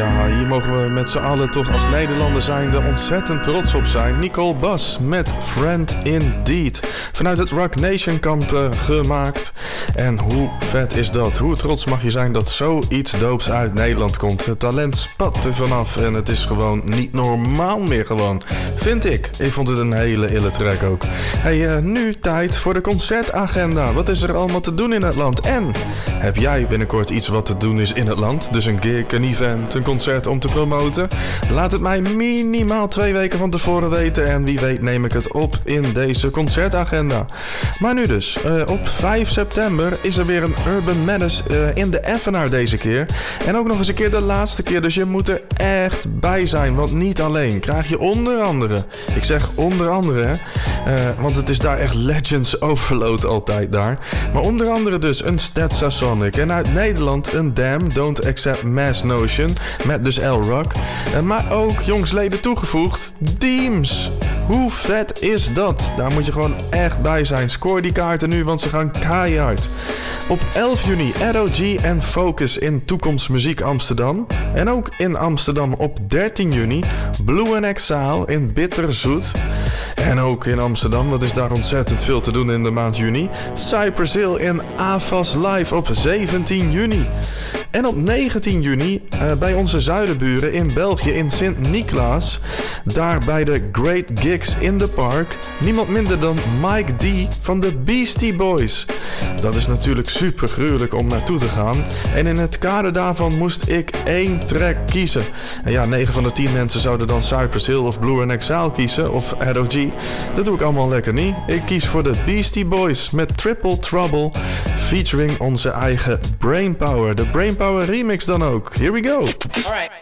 Ja, hier mogen we met z'n allen toch als Nederlander zijnde ontzettend trots op zijn. Nicole Bas met Friend Indeed. Vanuit het Rock Nation kamp gemaakt. En hoe vet is dat? Hoe trots mag je zijn dat zoiets doops uit Nederland komt? Het talent spat er vanaf en het is gewoon niet normaal meer gewoon. Vind ik. Ik vond het een hele ille track ook. Hey, nu tijd voor de concertagenda. Wat is er allemaal te doen in het land? En heb jij binnenkort iets wat te doen is in het land? Dus een gig, een event, een concert om te promoten? Laat het mij minimaal 2 weken van tevoren weten en wie weet neem ik het op in deze concertagenda. Maar nu dus, op 5 september is er weer een Urban Madness in de Effenaar deze keer. En ook nog eens een keer de laatste keer, dus je moet er echt bij zijn. Want niet alleen krijg je onder andere, ik zeg onder andere want het is daar echt Legends overload altijd daar. Maar onder andere dus een Stetsasonic en uit Nederland een Damn Don't Accept Mass Notion met dus L-Rock. Maar ook jongsleden toegevoegd, Deems. Hoe vet is dat? Daar moet je gewoon echt bij zijn. Scoor die kaarten nu, want ze gaan keihard. Op 11 juni ROG en Focus in Toekomst Muziek Amsterdam. En ook in Amsterdam op 13 juni Blue & Exile in Bitterzoet. En ook in Amsterdam, wat is daar ontzettend veel te doen in de maand juni. Cypress Hill in AFAS Live op 17 juni. En op 19 juni bij onze zuidenburen in België in Sint-Niklaas. Daar bij de Great Gigs in the Park. Niemand minder dan Mike D van de Beastie Boys. Dat is natuurlijk super gruwelijk om naartoe te gaan. En in het kader daarvan moest ik 1 track kiezen. En ja, 9 van de 10 mensen zouden dan Cypress Hill of Blue & Exile kiezen. Of ROG. Dat doe ik allemaal lekker niet. Ik kies voor de Beastie Boys met Triple Trouble. Featuring onze eigen Brainpower. De Brainpower remix dan ook. Here we go. All right.